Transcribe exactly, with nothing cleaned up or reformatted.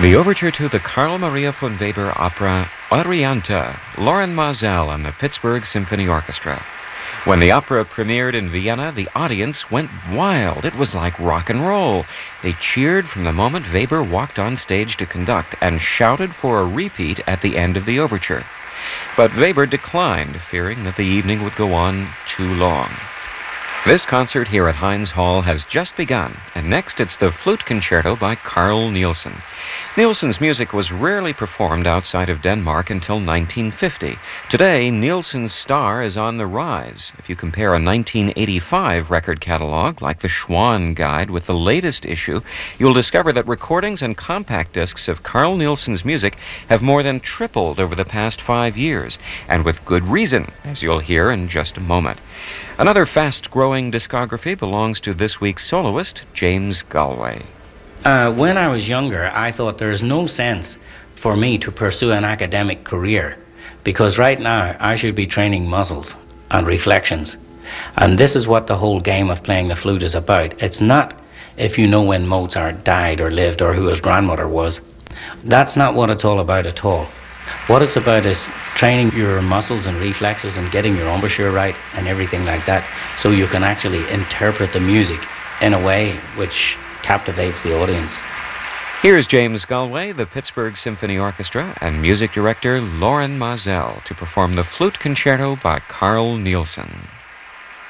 The overture to the Carl Maria von Weber opera Oriente, Lorin Maazel and the Pittsburgh Symphony Orchestra. When the opera premiered in Vienna, the audience went wild. It was like rock and roll. They cheered from the moment Weber walked on stage to conduct and shouted for a repeat at the end of the overture. But Weber declined, fearing that the evening would go on too long. This concert here at Heinz Hall has just begun, and next it's the Flute Concerto by Carl Nielsen. Nielsen's music was rarely performed outside of Denmark until nineteen fifty. Today, Nielsen's star is on the rise. If you compare a nineteen eighty-five record catalog, like the Schwann Guide, with the latest issue, you'll discover that recordings and compact discs of Carl Nielsen's music have more than tripled over the past five years, and with good reason, as you'll hear in just a moment. Another fast-growing discography belongs to this week's soloist, James Galway. Uh, when I was younger, I thought there's no sense for me to pursue an academic career, because right now I should be training muscles and reflections. And this is what the whole game of playing the flute is about. It's not if you know when Mozart died or lived or who his grandmother was. That's not what it's all about at all. What it's about is training your muscles and reflexes and getting your embouchure right and everything like that, so you can actually interpret the music in a way which captivates the audience. Here's James Galway, the Pittsburgh Symphony Orchestra, and music director Lorin Maazel to perform the Flute Concerto by Carl Nielsen.